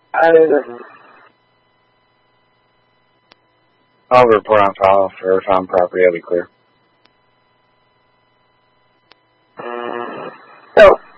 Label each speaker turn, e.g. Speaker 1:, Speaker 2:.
Speaker 1: I'll report on file for found property. I'll be clear.
Speaker 2: So,